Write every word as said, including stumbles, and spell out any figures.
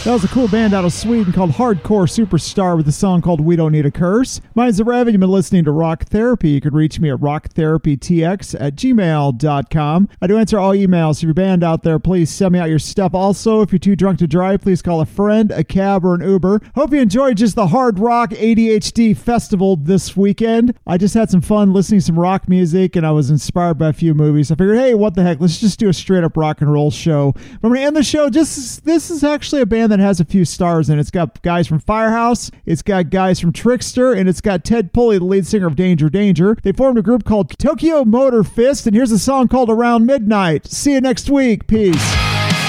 That was a cool band out of Sweden called Hardcore Superstar with a song called We Don't Need a Curse. Mine's The Rev, and you've been listening to Rock Therapy. You can reach me at rock therapy t x at gmail dot com. I do answer all emails. If you're a band out there, please send me out your stuff. Also, if you're too drunk to drive, please call a friend, a cab, or an Uber. Hope you enjoyed just the Hard Rock A D H D Festival this weekend. I just had some fun listening to some rock music, and I was inspired by a few movies. I figured, hey, what the heck, let's just do a straight-up rock and roll show. But I'm going to end the show. Just This is actually a band that has a few stars in it. It's got guys from Firehouse, it's got guys from Trickster, and it's got Ted Pulley, the lead singer of Danger Danger. They formed a group called Tokyo Motor Fist, and here's a song called Around Midnight. See you next week. Peace.